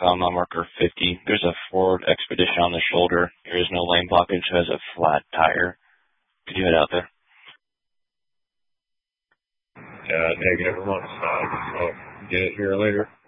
on marker 50. There's a Ford Expedition on the shoulder. There is no lane blockage. It has a flat tire. Could you head out there? Negative. I'm on the side. I'll get it here later.